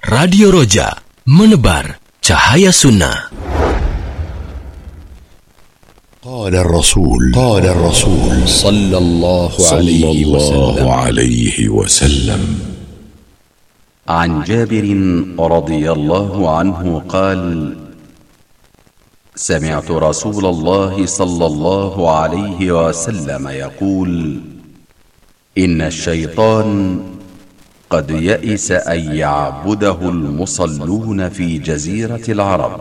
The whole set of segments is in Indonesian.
Radio Roja, menebar cahaya sunnah. قال الرسول صلى الله عليه وسلم عن جابر رضي الله عنه قال: سمعت رسول الله صلى الله عليه وسلم يقول: إن الشيطان قد يئس أن يعبده المصلون في جزيرة العرب،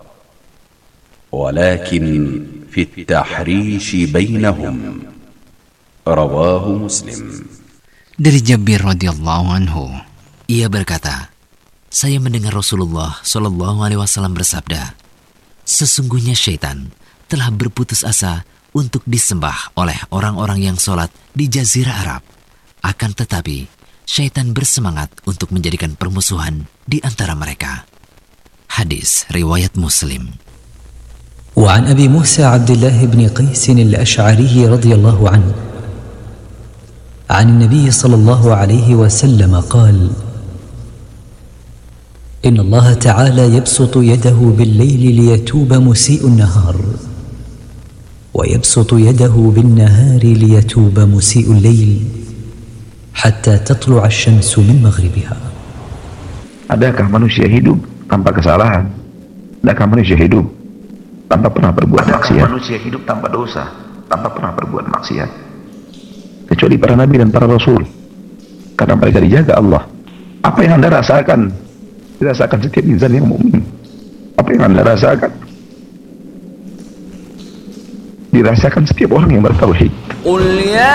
ولكن في التحريش بينهم. رواه مسلم. Dari Jabir radhiyallahu anhu, ia berkata, saya mendengar Rasulullah Shallallahu Alaihi Wasallam bersabda, sesungguhnya syaitan telah berputus asa untuk disembah oleh orang-orang yang sholat di Jazirah Arab. Akan tetapi, syaitan bersemangat untuk menjadikan permusuhan di antara mereka. Hadis riwayat Muslim. وعن أبي موسى عبد الله بن قيس الأشعري رضي الله عنه عن النبي صلى الله عليه وسلم قال: إن الله تعالى يبسط يده بالليل ليتوب مسيء النهار، ويبسط يده بالنهار ليتوب مسيء الليل حتى تطلع الشمس من مغربها. Adakah manusia hidup tanpa kesalahan? Adakah manusia hidup tanpa pernah berbuat maksiat? Manusia hidup tanpa dosa, tanpa pernah berbuat maksiat, kecuali para nabi dan para rasul, karena mereka dijaga Allah. Apa yang Anda rasakan dirasakan setiap insan yang mukmin. Apa yang Anda rasakan dirasakan setiap orang yang bertauhid.